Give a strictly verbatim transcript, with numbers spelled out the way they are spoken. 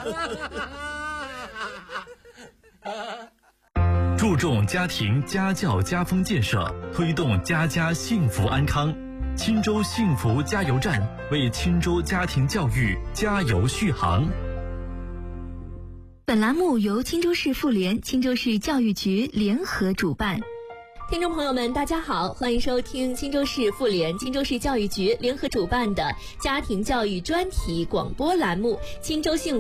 注重家庭家教家风建设，推动家家幸福安康。钦州幸福加油站为钦州家庭教育加油续航。 本栏目由钦州市妇联、钦州市教育局联合主办。听众朋友们，大家好，欢迎收听钦州市妇联、钦州市教育局联合主办的家庭教育专题广播栏目《钦州幸福》。